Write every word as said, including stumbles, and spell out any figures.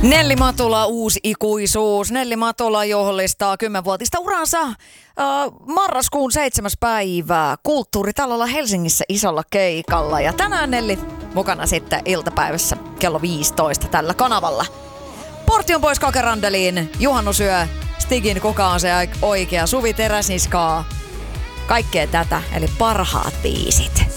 Nelli Matula, uusi ikuisuus. Nelli Matula juhlistaa kymmenvuotista uransa äh, marraskuun seitsemäs päivää Kulttuuritalolla Helsingissä isolla keikalla. Ja tänään Nelli mukana sitten iltapäivässä kello viisitoista tällä kanavalla. Portti on pois Kakerandeliin, juhannusyö, Stigin Kuka on se oikea, Suvi Teräsniskaa. Kaikkea tätä, eli parhaat biisit.